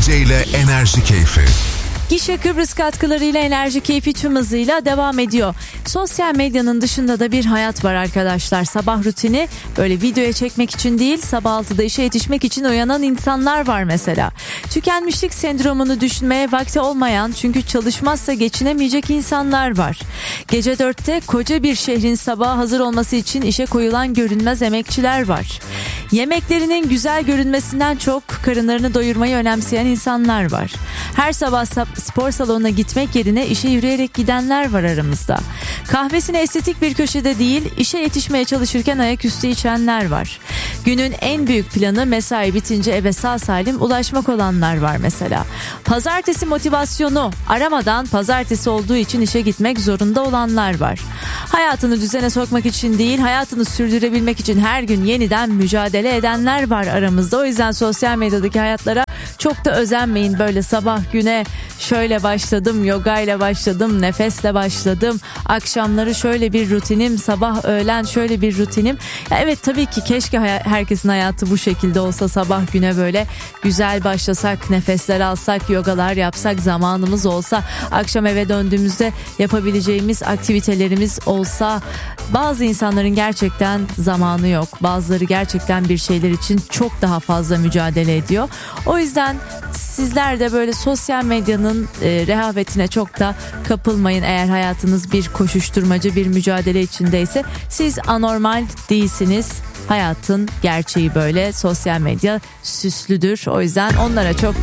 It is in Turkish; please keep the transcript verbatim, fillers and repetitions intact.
Ece ile Enerji Keyfi. Gişe Kıbrıs katkılarıyla Enerji Keyfi tüm hızıyla devam ediyor. Sosyal medyanın dışında da bir hayat var arkadaşlar. Sabah rutini böyle videoya çekmek için değil, sabah altıda işe yetişmek için uyanan insanlar var mesela. Tükenmişlik sendromunu düşünmeye vakti olmayan, çünkü çalışmazsa geçinemeyecek insanlar var. Gece dörtte koca bir şehrin sabaha hazır olması için işe koyulan görünmez emekçiler var. Yemeklerinin güzel görünmesinden çok karınlarını doyurmayı önemseyen insanlar var. Her sabah spor salonuna gitmek yerine işe yürüyerek gidenler var aramızda. Kahvesini estetik bir köşede değil, işe yetişmeye çalışırken ayaküstü içenler var. Günün en büyük planı mesai bitince eve sağ salim ulaşmak olanlar var mesela. Pazartesi motivasyonu aramadan pazartesi olduğu için işe gitmek zorunda olanlar var. Hayatını düzene sokmak için değil, hayatını sürdürebilmek için her gün yeniden mücadele edenler var aramızda. O yüzden sosyal medyadaki hayatlara çok da özenmeyin. Böyle sabah güne şöyle başladım, yoga ile başladım, nefesle başladım, akşamları şöyle bir rutinim, sabah öğlen şöyle bir rutinim. Ya evet, tabii ki keşke herkesin hayatı bu şekilde olsa, sabah güne böyle güzel başlasak, nefesler alsak, yogalar yapsak, zamanımız olsa, akşam eve döndüğümüzde yapabileceğimiz aktivitelerimiz olsa. Bazı insanların gerçekten zamanı yok. Bazıları gerçekten bir şeyler için çok daha fazla mücadele ediyor. O yüzden sizler de böyle sosyal medyanın e, rehavetine çok da kapılmayın. Eğer hayatınız bir koşuşturmaca, bir mücadele içindeyse siz anormal değilsiniz. Hayatın gerçeği böyle. Sosyal medya süslüdür. O yüzden onlara çok